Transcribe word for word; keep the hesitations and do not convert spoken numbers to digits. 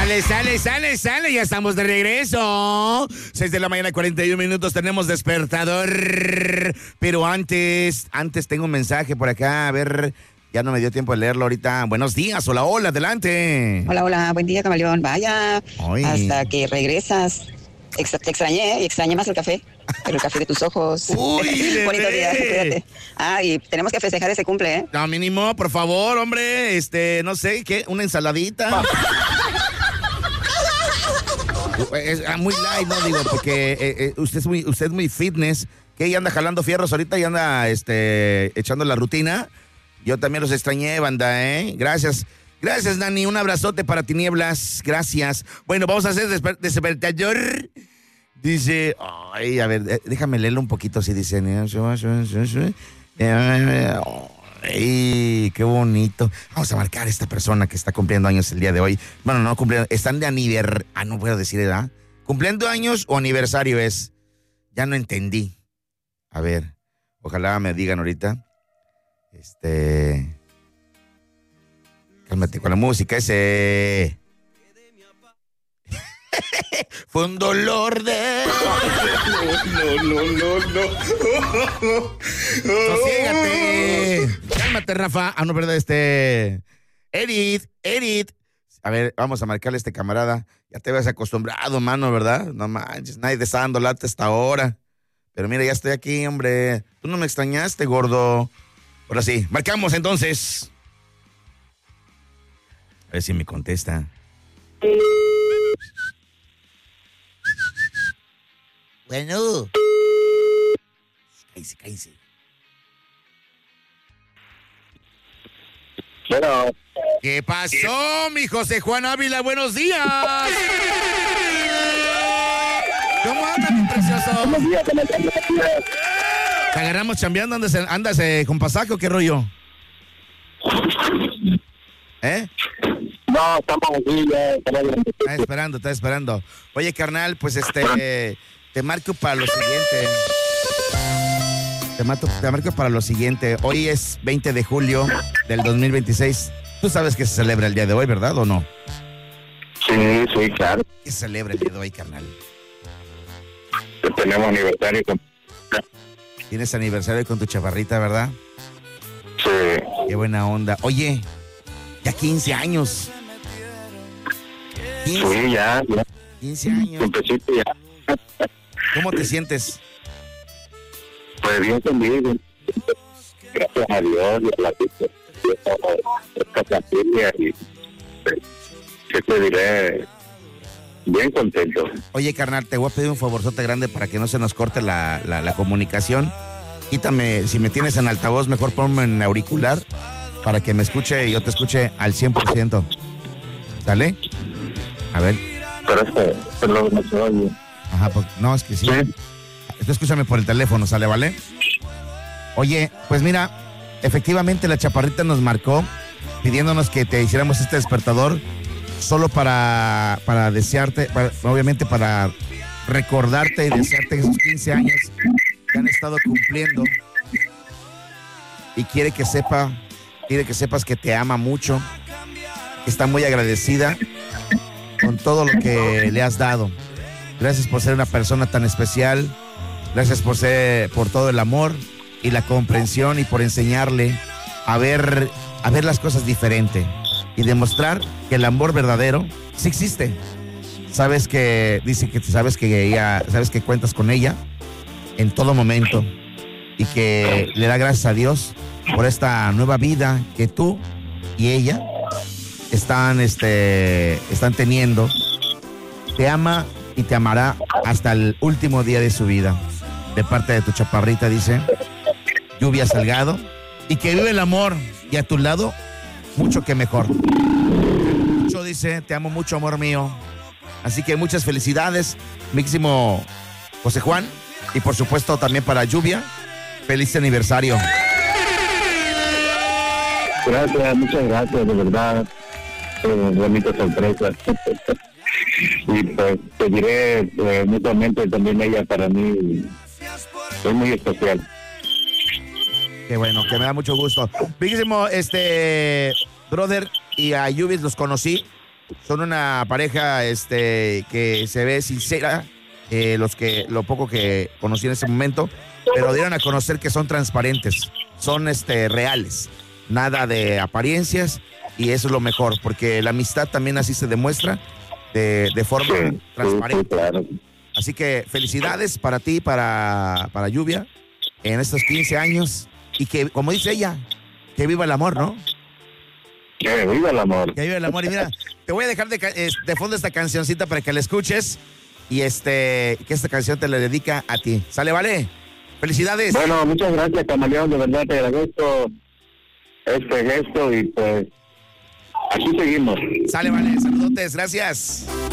Sale, sale, sale, sale, ya estamos de regreso. seis de la mañana, cuarenta y un minutos, tenemos despertador. Pero antes, antes tengo un mensaje por acá, a ver, ya no me dio tiempo de leerlo ahorita. Buenos días, hola, hola, adelante. Hola, hola, buen día, camaleón. Vaya, Ay. hasta que regresas. Ex- te extrañé, y extrañé más el café, pero el café de tus ojos. Uy, Bonito bebé. día, cuídate. Ah, y tenemos que festejar ese cumple, ¿eh? No, mínimo, por favor, hombre, este, no sé, ¿qué? ¿Una ensaladita? Es ah, muy light, ¿no? Digo, porque eh, eh, usted es muy, usted es muy fitness, que ella anda jalando fierros ahorita y anda, este, echando la rutina. Yo también los extrañé, banda, ¿eh? Gracias. Gracias, Dani. Un abrazote para Tinieblas. Gracias. Bueno, vamos a hacer desper- despertador. Dice, ay, a ver, eh, déjame leerlo un poquito así, dice. Ay, qué bonito. Vamos a marcar a esta persona que está cumpliendo años el día de hoy. Bueno, no cumpliendo, están de aniversario. Ah, no puedo decir edad. ¿Cumpliendo años o aniversario es? Ya no entendí. A ver, ojalá me digan ahorita. Este... Cálmate con la música, ese... Fue un dolor de... No, no, no, no. Sosiégate. Cálmate, Rafa. Ah, no, verdad, este... Edith, Edith. A ver, vamos a marcarle a este camarada. Ya te habías acostumbrado, mano, ¿verdad? No manches, nadie te está dando lata hasta ahora. Pero mira, ya estoy aquí, hombre. Tú no me extrañaste, gordo. Ahora sí, marcamos entonces. A ver si me contesta. Bueno. Cállese, cállese. Bueno. ¿Qué pasó, mi José Juan Ávila? Buenos días. ¿Cómo andas, mi precioso? Buenos días, buenos días. ¿Te agarramos chambeando? ¿Andas, andas eh, con pasaje o qué rollo? ¿Eh? No, estamos aquí ya. Estamos... Está esperando, está esperando. Oye, carnal, pues este, te marco para lo siguiente. Te, mato, te marco para lo siguiente. Hoy es veinte de julio del dos mil veintiséis. Tú sabes que se celebra el día de hoy, ¿verdad o no? Sí, sí, claro. ¿Qué se celebra el día de hoy, carnal? Tenemos aniversario con... Tienes aniversario con tu chavarrita, ¿verdad? Sí. Qué buena onda. Oye, ya quince años. quince, Sí, ya, ya. quince años. Empecito ya. ¿Cómo te sientes? Pues bien conmigo. Gracias a Dios y a la esta familia y pues, ¿qué te diré? Bien contento. Oye, carnal, te voy a pedir un favorzote grande para que no se nos corte la, la, la comunicación. Quítame, si me tienes en altavoz, mejor ponme en auricular para que me escuche y yo te escuche al cien por ciento. ¿Sale? A ver. Pero es que pero lo no se oye. Ajá, pues, no, es que sí. Sí. Esto escúchame por el teléfono, ¿sale, vale? Oye, pues mira, efectivamente la chaparrita nos marcó pidiéndonos que te hiciéramos este despertador solo para, para desearte, para, obviamente para recordarte y desearte esos quince años que han estado cumpliendo. Y quiere que sepa, quiere que sepas que te ama mucho, que está muy agradecida con todo lo que le has dado. Gracias por ser una persona tan especial. Gracias por ser, por todo el amor y la comprensión y por enseñarle a ver, a ver las cosas diferente y demostrar que el amor verdadero sí existe. Sabes que, dice que sabes que ella, sabes que cuentas con ella en todo momento y que le da gracias a Dios por esta nueva vida que tú y ella están, este, están teniendo. Te ama y te amará hasta el último día de su vida. De parte de tu chaparrita, dice Lluvia Salgado. Y que vive el amor. Y a tu lado, mucho que mejor. Mucho, dice, te amo mucho, amor mío. Así que muchas felicidades, máximo José Juan. Y por supuesto también para Lluvia. Feliz aniversario. Gracias, muchas gracias, de verdad. Eh, bonita sorpresa. Y pues te diré, eh, mutuamente también ella para mí es muy especial. Qué bueno, que me da mucho gusto. Bellísimo, este, brother, y a Yubis los conocí son una pareja este, que se ve sincera, eh, los que, lo poco que conocí en ese momento, pero dieron a conocer que son transparentes, son este, reales, nada de apariencias, y eso es lo mejor, porque la amistad también así se demuestra, de, de forma Sí, transparente. sí, claro. Así que felicidades para ti, para, para Lluvia, en estos quince años, y que, como dice ella, que viva el amor, ¿no? Que viva el amor. Que viva el amor. Y mira, te voy a dejar de, ca- eh, de fondo esta cancioncita para que la escuches, y este que esta canción te la dedica a ti. ¿Sale, vale? Felicidades. Bueno, muchas gracias, Camaleón, de verdad te agradezco este gesto y pues aquí seguimos. Sale, vale. Saludotes. Gracias.